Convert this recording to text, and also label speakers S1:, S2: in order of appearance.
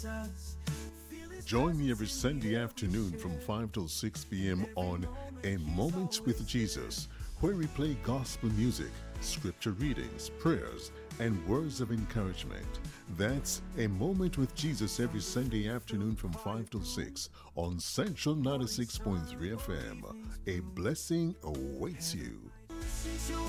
S1: Join me every Sunday afternoon from 5 till 6 p.m. on A Moment with Jesus, where we play gospel music, scripture readings, prayers, and words of encouragement. That's A Moment with Jesus every Sunday afternoon from 5 till 6 on Central 96.3 FM. A blessing awaits you.